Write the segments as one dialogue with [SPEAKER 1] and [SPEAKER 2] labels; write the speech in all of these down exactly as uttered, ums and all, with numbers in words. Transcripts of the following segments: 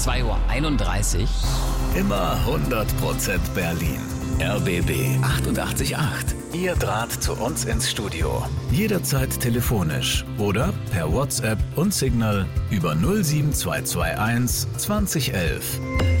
[SPEAKER 1] zwei Uhr einunddreißig.
[SPEAKER 2] Immer hundert Prozent Berlin. R B B achtundachtzig Komma acht. Ihr Draht zu uns ins Studio. Jederzeit telefonisch oder per WhatsApp und Signal über null sieben zwei zwei eins zwanzig elf.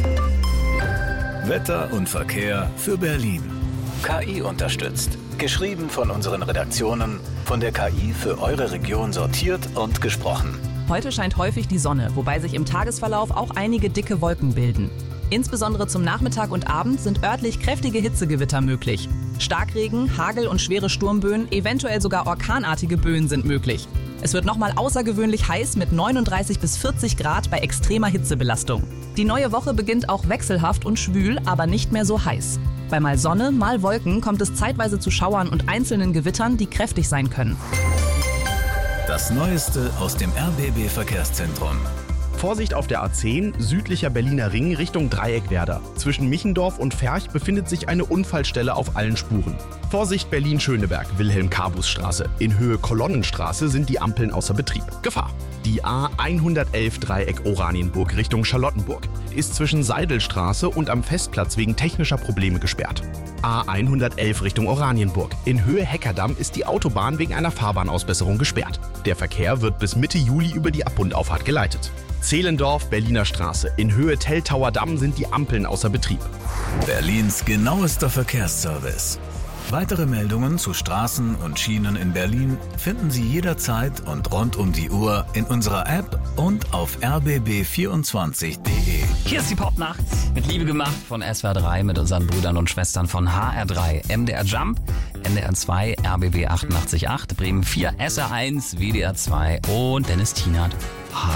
[SPEAKER 2] Wetter und Verkehr für Berlin. K I unterstützt. Geschrieben von unseren Redaktionen, von der K I für eure Region sortiert und gesprochen.
[SPEAKER 3] Heute scheint häufig die Sonne, wobei sich im Tagesverlauf auch einige dicke Wolken bilden. Insbesondere zum Nachmittag und Abend sind örtlich kräftige Hitzegewitter möglich. Starkregen, Hagel und schwere Sturmböen, eventuell sogar orkanartige Böen sind möglich. Es wird nochmal außergewöhnlich heiß mit neununddreißig bis vierzig Grad bei extremer Hitzebelastung. Die neue Woche beginnt auch wechselhaft und schwül, aber nicht mehr so heiß. Bei mal Sonne, mal Wolken kommt es zeitweise zu Schauern und einzelnen Gewittern, die kräftig sein können.
[SPEAKER 2] Das Neueste aus dem R B B-Verkehrszentrum.
[SPEAKER 4] Vorsicht auf der A zehn, südlicher Berliner Ring Richtung Dreieckwerder. Zwischen Michendorf und Ferch befindet sich eine Unfallstelle auf allen Spuren. Vorsicht Berlin-Schöneberg, Wilhelm-Kabus-Straße. In Höhe Kolonnenstraße sind die Ampeln außer Betrieb. Gefahr. Die A hundertelf Dreieck Oranienburg Richtung Charlottenburg ist zwischen Seidelstraße und am Festplatz wegen technischer Probleme gesperrt. A hundertelf Richtung Oranienburg. In Höhe Heckerdamm ist die Autobahn wegen einer Fahrbahnausbesserung gesperrt. Der Verkehr wird bis Mitte Juli über die Abbundauffahrt geleitet. Zehlendorf, Berliner Straße. In Höhe Teltauer Damm sind die Ampeln außer Betrieb.
[SPEAKER 2] Berlins genauester Verkehrsservice. Weitere Meldungen zu Straßen und Schienen in Berlin finden Sie jederzeit und rund um die Uhr in unserer App und auf r b b vierundzwanzig punkt d e.
[SPEAKER 1] Hier ist die Popnacht mit Liebe gemacht von S W R drei mit unseren Brüdern und Schwestern von H R drei, M D R Jump, N D R zwei, R B B achtundachtzig Komma acht, Bremen vier, S R eins, W D R zwei und Dennis Tienert.